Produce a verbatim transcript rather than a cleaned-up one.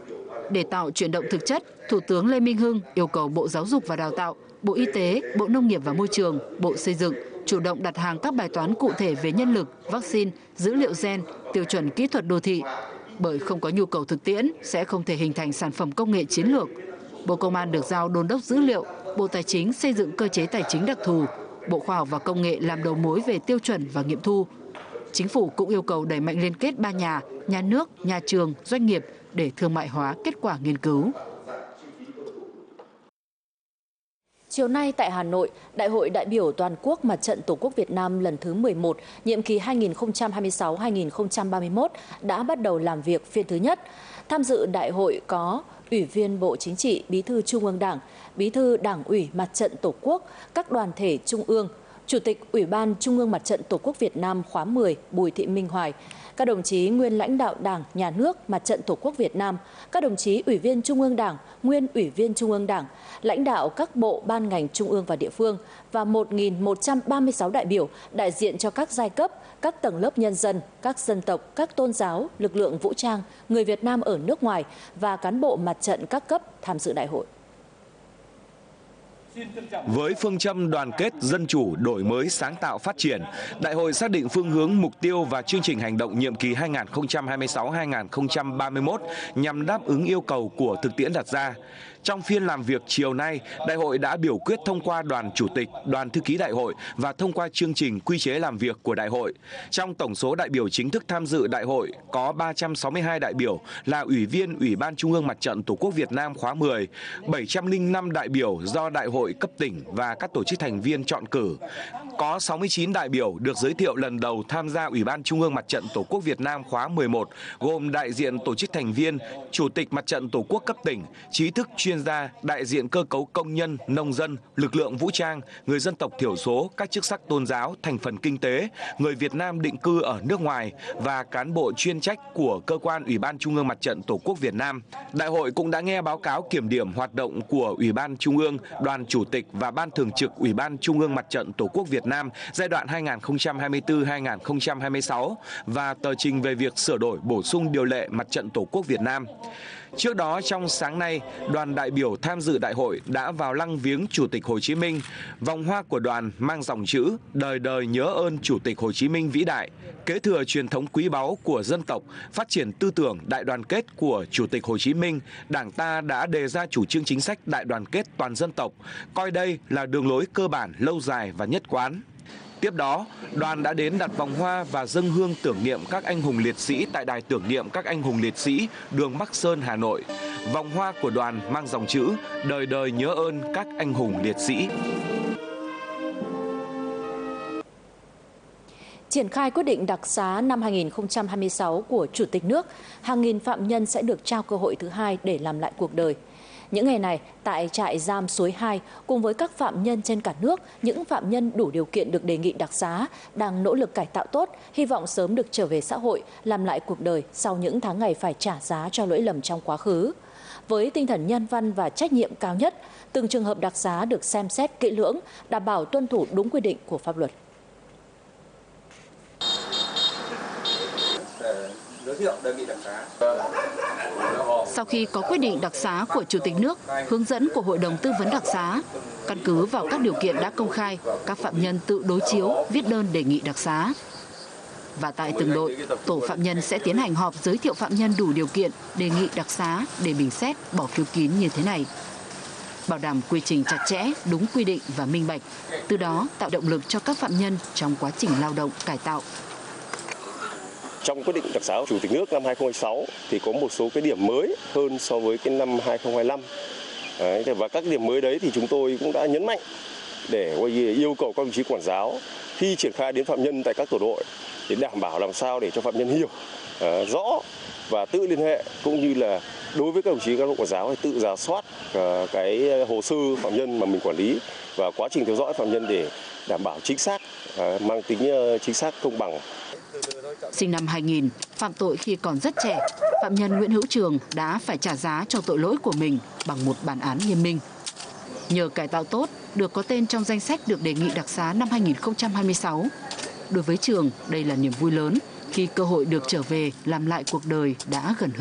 Để tạo chuyển động thực chất, Thủ tướng Lê Minh Hưng yêu cầu Bộ Giáo dục và Đào tạo, Bộ Y tế, Bộ Nông nghiệp và Môi trường, Bộ Xây dựng chủ động đặt hàng các bài toán cụ thể về nhân lực, vaccine, dữ liệu gen, tiêu chuẩn kỹ thuật đô thị. Bởi không có nhu cầu thực tiễn sẽ không thể hình thành sản phẩm công nghệ chiến lược. Bộ Công an được giao đôn đốc dữ liệu, Bộ Tài chính xây dựng cơ chế tài chính đặc thù, Bộ Khoa học và Công nghệ làm đầu mối về tiêu chuẩn và nghiệm thu. Chính phủ cũng yêu cầu đẩy mạnh liên kết ba nhà, nhà nước, nhà trường, doanh nghiệp để thương mại hóa kết quả nghiên cứu. Chiều nay tại Hà Nội, Đại hội đại biểu toàn quốc Mặt trận Tổ quốc Việt Nam lần thứ mười một, nhiệm kỳ hai nghìn không trăm hai mươi sáu đến hai nghìn không trăm ba mươi mốt đã bắt đầu làm việc phiên thứ nhất. Tham dự đại hội có Ủy viên Bộ Chính trị, Bí thư Trung ương Đảng, Bí thư Đảng ủy Mặt trận Tổ quốc, các đoàn thể trung ương, Chủ tịch Ủy ban Trung ương Mặt trận Tổ quốc Việt Nam khóa mười Bùi Thị Minh Hoài, các đồng chí nguyên lãnh đạo Đảng, Nhà nước, Mặt trận Tổ quốc Việt Nam, các đồng chí Ủy viên Trung ương Đảng, nguyên Ủy viên Trung ương Đảng, lãnh đạo các bộ ban ngành trung ương và địa phương và một nghìn một trăm ba mươi sáu đại biểu đại diện cho các giai cấp, các tầng lớp nhân dân, các dân tộc, các tôn giáo, lực lượng vũ trang, người Việt Nam ở nước ngoài và cán bộ mặt trận các cấp tham dự đại hội. Với phương châm đoàn kết, dân chủ, đổi mới, sáng tạo, phát triển, đại hội xác định phương hướng, mục tiêu và chương trình hành động nhiệm kỳ hai nghìn không trăm hai mươi sáu đến hai nghìn không trăm ba mươi mốt nhằm đáp ứng yêu cầu của thực tiễn đặt ra. Trong phiên làm việc chiều nay, đại hội đã biểu quyết thông qua đoàn chủ tịch, đoàn thư ký đại hội và thông qua chương trình quy chế làm việc của đại hội. Trong tổng số đại biểu chính thức tham dự đại hội có ba trăm sáu mươi hai đại biểu là ủy viên Ủy ban Trung ương Mặt trận Tổ quốc Việt Nam khóa mười, bảy trăm lẻ năm đại biểu do đại hội cấp tỉnh và các tổ chức thành viên chọn cử. Có sáu mươi chín đại biểu được giới thiệu lần đầu tham gia Ủy ban Trung ương Mặt trận Tổ quốc Việt Nam khóa mười một, gồm đại diện tổ chức thành viên, Chủ tịch Mặt trận Tổ quốc cấp tỉnh, trí thức chuyên gia, đại diện cơ cấu công nhân, nông dân, lực lượng vũ trang, người dân tộc thiểu số, các chức sắc tôn giáo, thành phần kinh tế, người Việt Nam định cư ở nước ngoài và cán bộ chuyên trách của cơ quan Ủy ban Trung ương Mặt trận Tổ quốc Việt Nam. Đại hội cũng đã nghe báo cáo kiểm điểm hoạt động của Ủy ban Trung ương, Đoàn Chủ tịch và Ban Thường trực Ủy ban Trung ương Mặt trận Tổ quốc Việt Nam giai đoạn hai nghìn không trăm hai mươi tư đến hai nghìn không trăm hai mươi sáu và tờ trình về việc sửa đổi bổ sung điều lệ Mặt trận Tổ quốc Việt Nam. Trước đó, trong sáng nay, đoàn đại biểu tham dự đại hội đã vào lăng viếng Chủ tịch Hồ Chí Minh. Vòng hoa của đoàn mang dòng chữ đời đời nhớ ơn Chủ tịch Hồ Chí Minh vĩ đại, kế thừa truyền thống quý báu của dân tộc, phát triển tư tưởng đại đoàn kết của Chủ tịch Hồ Chí Minh. Đảng ta đã đề ra chủ trương chính sách đại đoàn kết toàn dân tộc, coi đây là đường lối cơ bản, lâu dài và nhất quán. Tiếp đó, đoàn đã đến đặt vòng hoa và dâng hương tưởng niệm các anh hùng liệt sĩ tại đài tưởng niệm các anh hùng liệt sĩ, đường Bắc Sơn, Hà Nội. Vòng hoa của đoàn mang dòng chữ đời đời nhớ ơn các anh hùng liệt sĩ. Triển khai quyết định đặc xá năm hai nghìn không trăm hai mươi sáu của Chủ tịch nước, hàng nghìn phạm nhân sẽ được trao cơ hội thứ hai để làm lại cuộc đời. Những ngày này, tại trại giam Suối hai, cùng với các phạm nhân trên cả nước, những phạm nhân đủ điều kiện được đề nghị đặc xá đang nỗ lực cải tạo tốt, hy vọng sớm được trở về xã hội, làm lại cuộc đời sau những tháng ngày phải trả giá cho lỗi lầm trong quá khứ. Với tinh thần nhân văn và trách nhiệm cao nhất, từng trường hợp đặc xá được xem xét kỹ lưỡng, đảm bảo tuân thủ đúng quy định của pháp luật. Sau khi có quyết định đặc xá của Chủ tịch nước, hướng dẫn của Hội đồng Tư vấn đặc xá, căn cứ vào các điều kiện đã công khai, các phạm nhân tự đối chiếu, viết đơn đề nghị đặc xá. Và tại từng đội, tổ phạm nhân sẽ tiến hành họp giới thiệu phạm nhân đủ điều kiện đề nghị đặc xá để bình xét bỏ phiếu kín như thế này. Bảo đảm quy trình chặt chẽ, đúng quy định và minh bạch, từ đó tạo động lực cho các phạm nhân trong quá trình lao động, cải tạo. Trong quyết định đặc xá của Chủ tịch nước năm hai nghìn không trăm hai mươi sáu thì có một số cái điểm mới hơn so với cái năm hai nghìn không trăm hai mươi lăm. Đấy, và các điểm mới đấy thì chúng tôi cũng đã nhấn mạnh để yêu cầu các đồng chí quản giáo khi triển khai đến phạm nhân tại các tổ đội để đảm bảo làm sao để cho phạm nhân hiểu uh, rõ và tự liên hệ, cũng như là đối với các đồng chí cán bộ quản giáo thì tự rà soát uh, cái hồ sơ phạm nhân mà mình quản lý và quá trình theo dõi phạm nhân để đảm bảo chính xác, uh, mang tính uh, chính xác, công bằng. Sinh năm hai nghìn, phạm tội khi còn rất trẻ, phạm nhân Nguyễn Hữu Trường đã phải trả giá cho tội lỗi của mình bằng một bản án nghiêm minh. Nhờ cải tạo tốt, được có tên trong danh sách được đề nghị đặc xá năm hai nghìn không trăm hai mươi sáu. Đối với Trường, đây là niềm vui lớn khi cơ hội được trở về làm lại cuộc đời đã gần hơn.